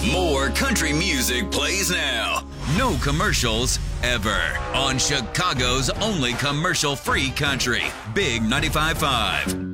More country music plays now. No commercials ever on Chicago's only commercial-free country, Big 95.5.